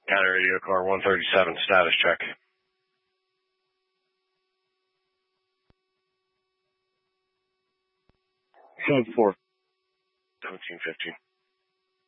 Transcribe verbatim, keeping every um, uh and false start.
County Radio car one thirty-seven, status check. Code four. seventeen fifteen.